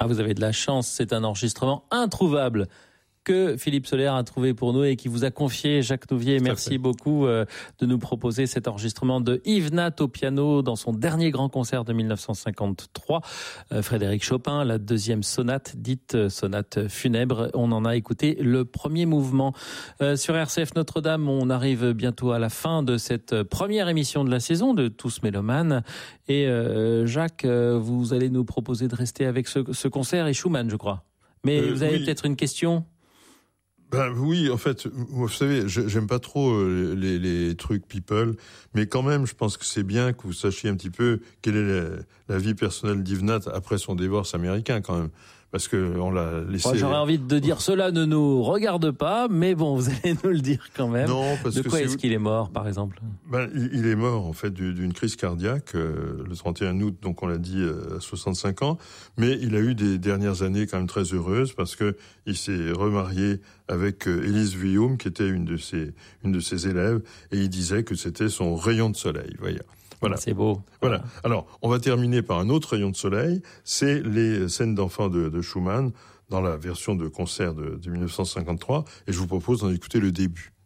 Ah, vous avez de la chance, c'est un enregistrement introuvable que Philippe Soler a trouvé pour nous et qui vous a confié, Jacques Nouvier. Merci beaucoup de nous proposer cet enregistrement de Yves Nat au piano dans son dernier grand concert de 1953. Frédéric Chopin, la deuxième sonate, dite sonate funèbre. On en a écouté le premier mouvement. Sur RCF Notre-Dame, on arrive bientôt à la fin de cette première émission de la saison de Tous Mélomanes. Et Jacques, vous allez nous proposer de rester avec ce concert et Schumann, je crois. Mais vous avez peut-être une question ? Oui, en fait, vous savez, j'aime pas trop les trucs people, mais quand même, je pense que c'est bien que vous sachiez un petit peu quelle est la vie personnelle d'Yves Nat après son divorce américain, quand même. Parce que on l'a laissé... Moi, j'aurais envie de dire cela ne nous regarde pas, mais bon, vous allez nous le dire quand même. Non, parce de que quoi est-ce qu'il est mort, par exemple ? Il est mort, en fait, d'une crise cardiaque, le 31 août, donc on l'a dit, à 65 ans. Mais il a eu des dernières années quand même très heureuses parce que il s'est remarié avec Élise Vuillaume, qui était une de ses élèves, et il disait que c'était son rayon de soleil, voyez. Voilà. C'est beau. Voilà. Alors, on va terminer par un autre rayon de soleil. C'est les scènes d'enfants de Schumann dans la version de concert de 1953. Et je vous propose d'en écouter le début.